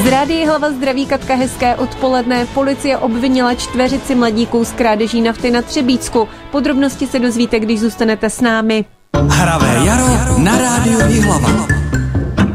Z Rádia Jihlava zdraví Katka, hezké odpoledne. Policie obvinila 4 mladíků z krádeží nafty na Třebíčsku. Podrobnosti se dozvíte, když zůstanete s námi. Hravé jaro na Rádiu Jihlava.